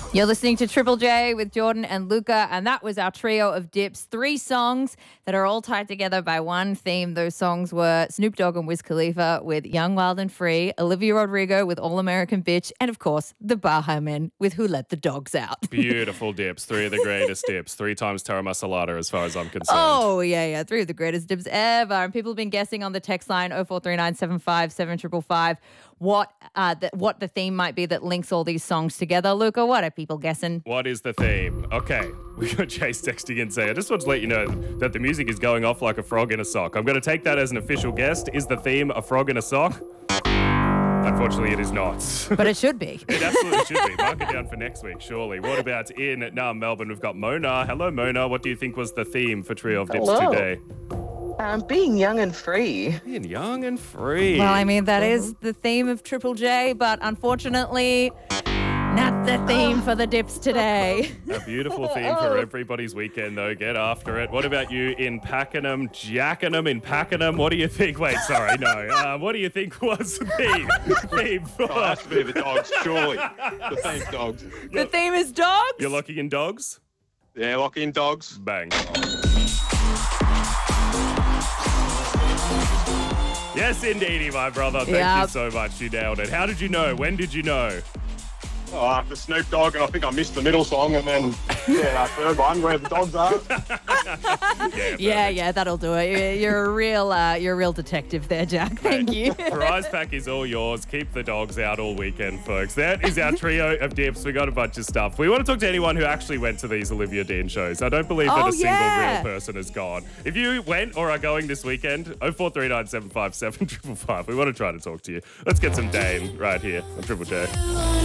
You're listening to Triple J with Jordan and Luca, and that was our trio of dips. 3 songs that are all tied together by one theme. Those songs were Snoop Dogg and Wiz Khalifa with Young, Wild and Free, Olivia Rodrigo with All American Bitch, and of course, the Baha Men with Who Let the Dogs Out. Beautiful dips. 3 of the greatest dips. 3 times Tara Masalata as far as I'm concerned. Oh, yeah. 3 of the greatest dips ever. And people have been guessing on the text line 0439757555 what the theme might be that links all these songs together. Luca, what are people guessing? What is the theme? Okay, we got Chase texting and saying, I just want to let you know that the music is going off like a frog in a sock. I'm going to take that as an official guess. Is the theme a frog in a sock? Unfortunately, it is not. But it should be. It absolutely should be. Mark it down for next week, surely. What about in Melbourne? We've got Mona. Hello, Mona. What do you think was the theme for Trio of Dips today? Being young and free. Being young and free. Well, I mean, that is the theme of Triple J, but unfortunately, not the theme for the dips today. A beautiful theme for everybody's weekend, though. Get after it. What about you in Pakenham, Jackenham in Pakenham? What do you think? Wait, sorry, no. What do you think was the theme for? Oh, it has to be the dogs, surely. The theme's dogs. The theme is dogs? You're locking in dogs? Yeah, lock in dogs. Bang. Yes, indeedy, my brother. Thank you so much. You nailed it. How did you know? When did you know? Oh, after Snoop Dogg, and I think I missed the middle song, and then, that third one, where the dogs are. Yeah, that'll do it. You're a real detective there, Jack. Thank you. Prize pack is all yours. Keep the dogs out all weekend, folks. That is our trio of dips. We got a bunch of stuff. We want to talk to anyone who actually went to these Olivia Dean shows. I don't believe that a single real person has gone. If you went or are going this weekend, 0439757555. We want to try to talk to you. Let's get some Dane right here on Triple J.